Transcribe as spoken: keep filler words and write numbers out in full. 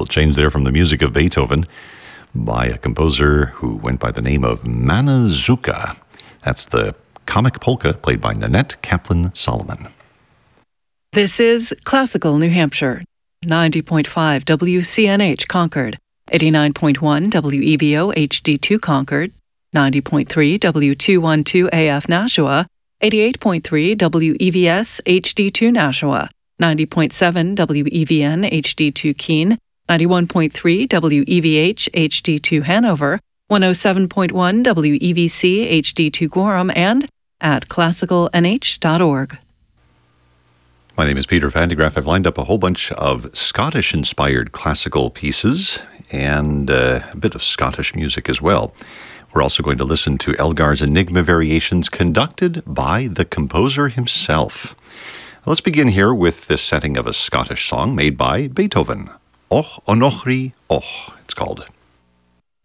little change there from the music of Beethoven by a composer who went by the name of Manazuka. That's the comic polka played by Nanette Kaplan-Solomon. This is Classical New Hampshire, ninety point five W C N H Concord, eighty-nine point one W E V O H D two Concord, ninety point three W two twelve A F Nashua, eighty-eight point three W E V S H D two Nashua, ninety point seven W E V N H D two Keene, ninety-one point three W E V H H D two Hanover, one oh seven point one W E V C H D two Gorham, and at classical n h dot org. My name is Peter Vandegraff. I've lined up a whole bunch of Scottish-inspired classical pieces and uh, a bit of Scottish music as well. We're also going to listen to Elgar's Enigma Variations conducted by the composer himself. Let's begin here with the setting of a Scottish song made by Beethoven. Och Onochri Och, it's called.